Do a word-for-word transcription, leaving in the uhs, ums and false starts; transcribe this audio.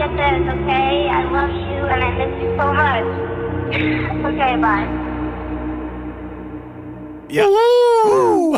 forget this, okay? I love you and I miss you so much. Okay, bye. Yeah. Woo!